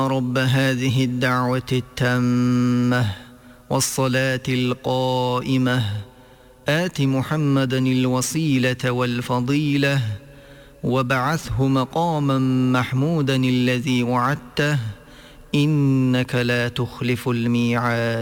رب هذه الدعوة التامة والصلاة القائمة آت محمدا الوسيلة والفضيلة وابعثه مقاما محمودا الذي وعدته إنك لا تخلف الميعاد.